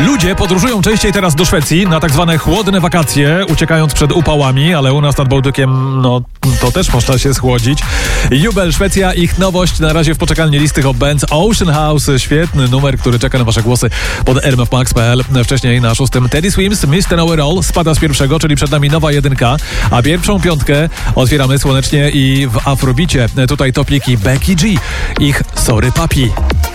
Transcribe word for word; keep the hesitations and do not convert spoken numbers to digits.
Ludzie podróżują częściej teraz do Szwecji na tak zwane chłodne wakacje, uciekając przed upałami, ale u nas nad Bałtykiem, no to też można się schłodzić. Jubel, Szwecja, ich nowość na razie w poczekalni listy Hot Bands. Ocean House, świetny numer, który czeka na wasze głosy pod r m f max kropka p l. Wcześniej na szóstym Teddy Swims, mister Know It All spada z pierwszego, czyli przed nami nowa jedynka, a pierwszą piątkę otwieramy słonecznie i w Afrobicie. Tutaj topliki Becky G, ich Sorry Papi.